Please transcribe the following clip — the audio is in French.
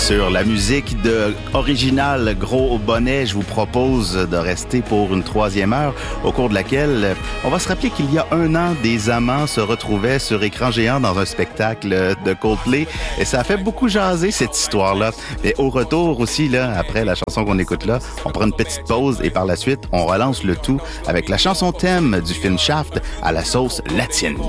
sur la musique de originale Gros Bonnet. Je vous propose de rester pour une troisième heure au cours de laquelle on va se rappeler qu'il y a un an, des amants se retrouvaient sur écran géant dans un spectacle de Coldplay et ça a fait beaucoup jaser cette histoire-là. Et au retour aussi, là, après la chanson qu'on écoute là, on prend une petite pause et par la suite, on relance le tout avec la chanson thème du film Shaft à la sauce latine.